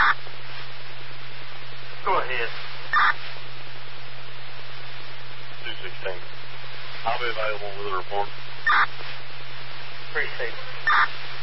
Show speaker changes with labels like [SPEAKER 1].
[SPEAKER 1] Go ahead.
[SPEAKER 2] 216. I'll be available with a report.
[SPEAKER 1] Appreciate it.